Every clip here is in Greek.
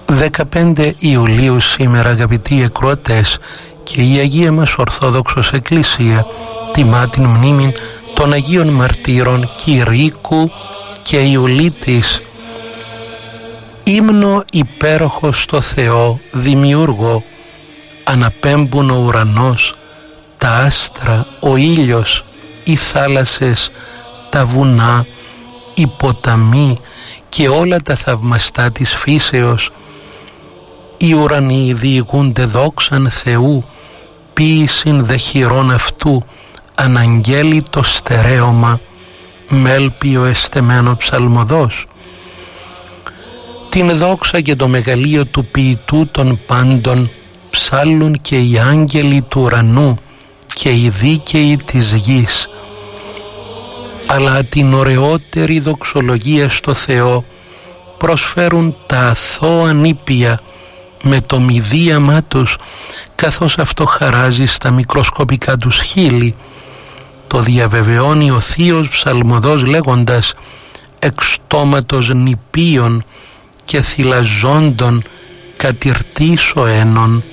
15 Ιουλίου σήμερα, αγαπητοί ακροατές, και η Αγία μας Ορθόδοξος Εκκλησία τιμά την μνήμη των Αγίων Μαρτύρων Κηρύκου και Ιουλίτης. Ύμνο υπέροχο στο Θεό Δημιούργο, αναπέμπουν ο ουρανός, τα άστρα, ο ήλιος, οι θάλασσες, τα βουνά, οι ποταμοί και όλα τα θαυμαστά της φύσεως. Οι ουρανοί διηγούνται δόξαν Θεού, ποίησιν δε χειρών αυτού, αναγγέλει το στερέωμα, μέλπιο εστεμένο ψαλμοδός. Την δόξα και το μεγαλείο του ποιητού των πάντων ψάλλουν και οι άγγελοι του ουρανού και οι δίκαιοι της γης. Αλλά την ωραιότερη δοξολογία στο Θεό προσφέρουν τα αθώα νήπια με το μηδίαμά τους, καθώς αυτό χαράζει στα μικροσκοπικά τους χείλη. Το διαβεβαιώνει ο Θείος Ψαλμοδός λέγοντας «Εξ στόματος νηπίων και θυλαζόντων κατηρτήσω ένων».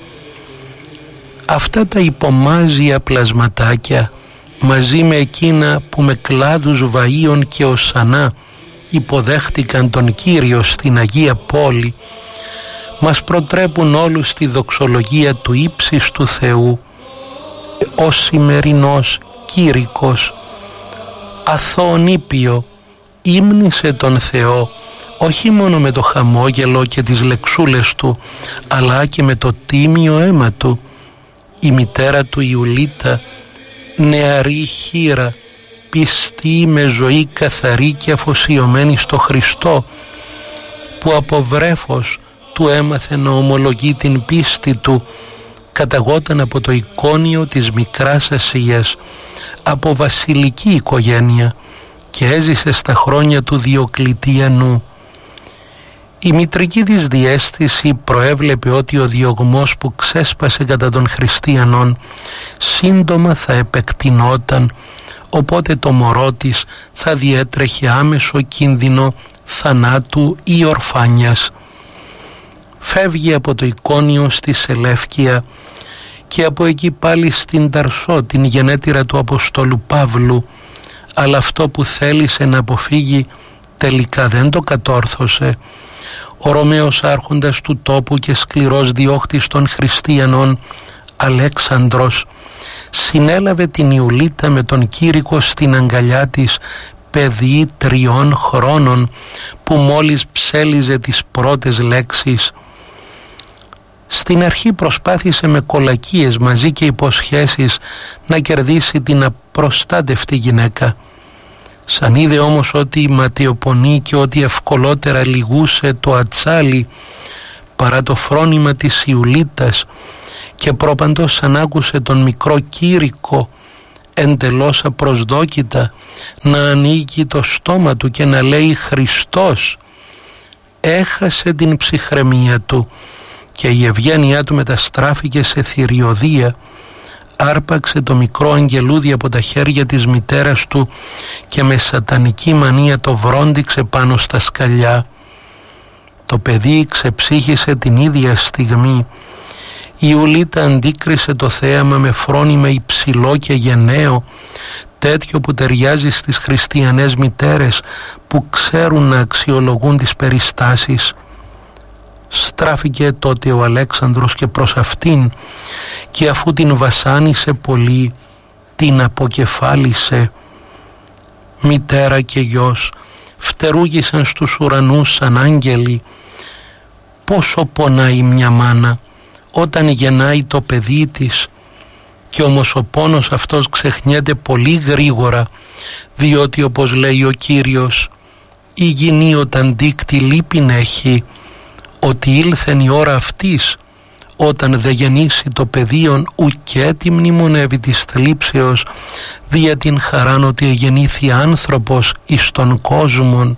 Αυτά τα υπομάζια πλασματάκια μαζί με εκείνα που με κλάδους βαΐων και οσανά υποδέχτηκαν τον Κύριο στην Αγία Πόλη μας προτρέπουν όλους στη δοξολογία του ύψιστου Θεού. Ο σημερινός Κήρυκος αθώονήπιο ύμνησε τον Θεό όχι μόνο με το χαμόγελο και τις λεξούλες του, αλλά και με το τίμιο αίμα του. Η μητέρα του Ιουλίτα, νεαρή χήρα, πιστή με ζωή καθαρή και αφοσιωμένη στο Χριστό, που από βρέφος του έμαθε να ομολογεί την πίστη του, καταγόταν από το εικόνιο της Μικράς Ασίας, από βασιλική οικογένεια, και έζησε στα χρόνια του Διοκλητιανού. Η μητρική της διαίσθηση προέβλεπε ότι ο διωγμός που ξέσπασε κατά των χριστιανών σύντομα θα επεκτηνόταν, οπότε το μωρό της θα διέτρεχε άμεσο κίνδυνο θανάτου ή ορφάνιας. Φεύγει από το εικόνιο στη Σελεύκεια και από εκεί πάλι στην Ταρσό, την γενέτειρα του Αποστόλου Παύλου, αλλά αυτό που θέλησε να αποφύγει τελικά δεν το κατόρθωσε. Ο Ρωμαίος άρχοντας του τόπου και σκληρός διώχτης των χριστιανών, Αλέξανδρος, συνέλαβε την Ιουλίτα με τον Κήρυκο στην αγκαλιά της, παιδί 3 χρόνων, που μόλις ψέλιζε τις πρώτες λέξεις. Στην αρχή προσπάθησε με κολακίες μαζί και υποσχέσεις να κερδίσει την απροστάτευτη γυναίκα. Σαν είδε όμως ότι ματαιοπονεί και ότι ευκολότερα λυγούσε το ατσάλι παρά το φρόνημα της Ιουλίτας, και πρόπαντος σαν άκουσε τον μικρό Κήρυκο εντελώς απροσδόκητα να ανοίγει το στόμα του και να λέει «Χριστός», έχασε την ψυχραιμία του και η ευγένειά του μεταστράφηκε σε θηριωδία. Άρπαξε το μικρό αγγελούδι από τα χέρια της μητέρας του και με σατανική μανία το βρόντιξε πάνω στα σκαλιά. Το παιδί ξεψύχησε την ίδια στιγμή. Η Ιουλίτα αντίκρισε το θέαμα με φρόνημα υψηλό και γενναίο, τέτοιο που ταιριάζει στις χριστιανές μητέρες που ξέρουν να αξιολογούν τις περιστάσεις. Στράφηκε τότε ο Αλέξανδρος και προς αυτήν, και αφού την βασάνισε πολύ, την αποκεφάλισε. Μητέρα και γιος φτερούγησαν στους ουρανούς σαν άγγελοι. Πόσο πονάει μια μάνα όταν γεννάει το παιδί της, και όμως ο πόνος αυτός ξεχνιέται πολύ γρήγορα, διότι όπως λέει ο Κύριος, η γυνή όταν δίκτη λύπην έχει, ότι ήλθεν η ώρα αυτής, όταν δε γεννήσει το παιδίον, ουκέ τη μνημονεύει της θλίψεως, δια την χαράν ότι εγεννήθη άνθρωπος εις τον κόσμον.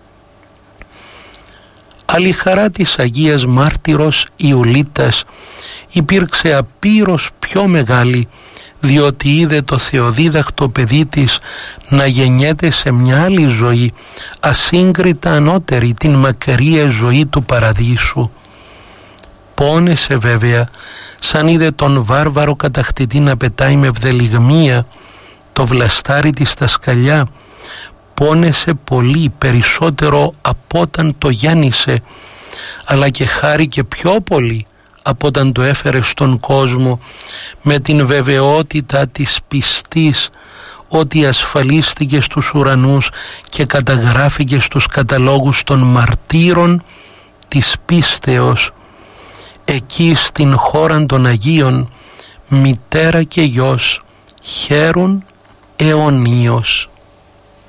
Αλλά η χαρά της Αγίας Μάρτυρος Ιουλίτας υπήρξε απείρως πιο μεγάλη, διότι είδε το θεοδίδακτο παιδί της να γεννιέται σε μια άλλη ζωή, ασύγκριτα ανώτερη, την μακριά ζωή του Παραδείσου. Πόνεσε βέβαια σαν είδε τον βάρβαρο κατακτητή να πετάει με ευδελιγμία το βλαστάρι της στα σκαλιά. Πόνεσε πολύ, περισσότερο από όταν το γέννησε, αλλά και χάρηκε πιο πολύ από όταν το έφερε στον κόσμο, με την βεβαιότητα της πιστής ότι ασφαλίστηκε στους ουρανούς και καταγράφηκε στους καταλόγους των μαρτύρων της πίστεως. Εκεί στην χώρα των Αγίων μητέρα και γιος χαίρουν αιωνίως.